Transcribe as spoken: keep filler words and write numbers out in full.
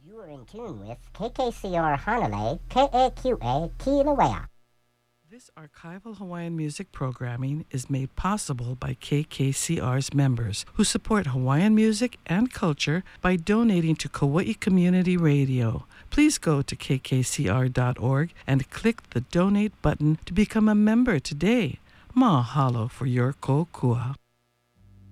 You are in tune with K K C R Hanalei, K A Q A Kilauea. This archival Hawaiian music programming is made possible by K K C R's members who support Hawaiian music and culture by donating to Kauai Community Radio. Please go to k k c r dot org and click the donate button to become a member today. Mahalo for your kokua.